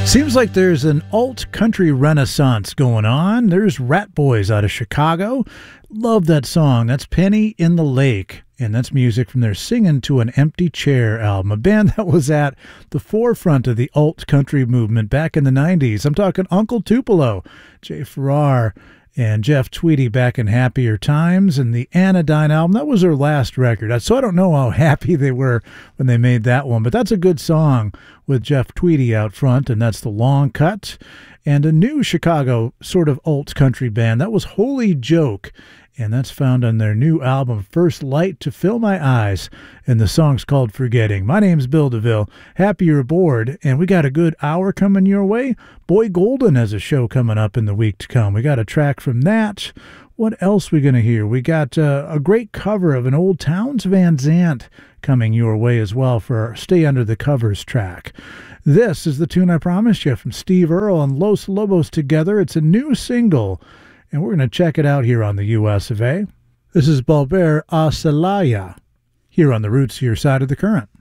Seems like there's an alt-country renaissance going on. There's Rat Boys out of Chicago. Love that song. That's Penny in the Lake. And that's music from their Singin' to an Empty Chair album, a band that was at the forefront of the alt-country movement back in the 90s. I'm talking Uncle Tupelo, Jay Farrar, and Jeff Tweedy back in Happier Times, and the Anodyne album. That was their last record. So I don't know how happy they were when they made that one, but that's a good song with Jeff Tweedy out front, and that's The Long Cut. And a new Chicago sort of alt-country band, that was Holy Joke, and that's found on their new album, First Light to Fill My Eyes, and the song's called Forgetting. My name's Bill DeVille. Happy you're aboard, and we got a good hour coming your way. Boy Golden has a show coming up in the week to come. We got a track from that. What else we going to hear? We got a great cover of an old Townes Van Zandt coming your way as well for our Stay Under the Covers track. This is the tune I promised you from Steve Earle and Los Lobos together. It's a new single, and we're going to check it out here on the US of A. This is Balber a Celaya, here on the Roots, your side of the current.